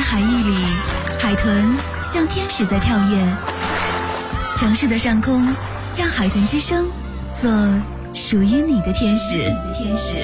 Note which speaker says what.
Speaker 1: 海域里，海豚像天使在跳跃。城市的上空，让海豚之声做属于你的天使。